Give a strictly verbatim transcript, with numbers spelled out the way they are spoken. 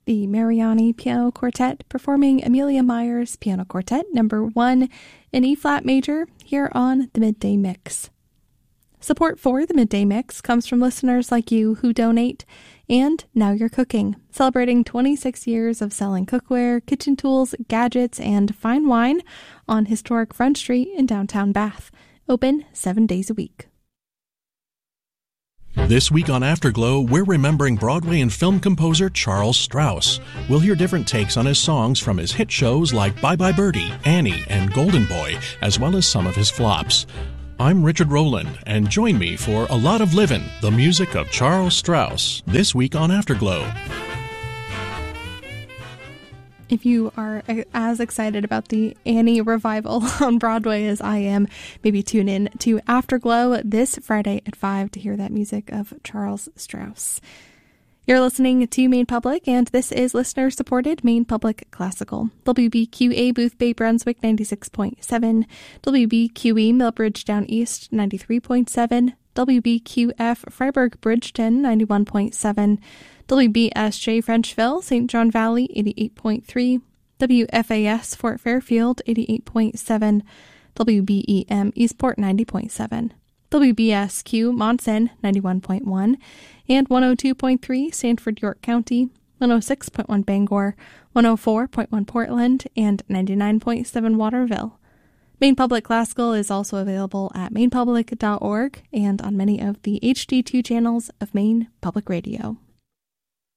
the Mariani Piano Quartet performing Amelia Meyer's Piano Quartet number one in E-flat major here on the Midday Mix. Support for the Midday Mix comes from listeners like you who donate, and Now You're Cooking, celebrating twenty-six years of selling cookware, kitchen tools, gadgets, and fine wine on historic Front Street in downtown Bath. Open seven days a week. This week on Afterglow, we're remembering Broadway and film composer Charles Strouse. We'll hear different takes on his songs from his hit shows like Bye Bye Birdie, Annie, and Golden Boy, as well as some of his flops. I'm Richard Rowland, and join me for A Lot of Livin', the music of Charles Strouse, this week on Afterglow. If you are as excited about the Annie revival on Broadway as I am, maybe tune in to Afterglow this Friday at five to hear that music of Charles Strouse. You're listening to Maine Public, and this is listener-supported Maine Public Classical. W B Q A Booth Bay Brunswick ninety-six point seven, W B Q E Millbridge Down East ninety-three point seven, W B Q F Freiburg Bridgeton ninety-one point seven, W B S J Frenchville Saint John Valley eighty-eight point three, W F A S Fort Fairfield eighty-eight point seven, W B E M Eastport ninety point seven, W B S Q Monson ninety-one point one, and one oh two point three Sanford York County, one oh six point one Bangor, one oh four point one Portland, and ninety-nine point seven Waterville. Maine Public Classical is also available at maine public dot org and on many of the H D two channels of Maine Public Radio.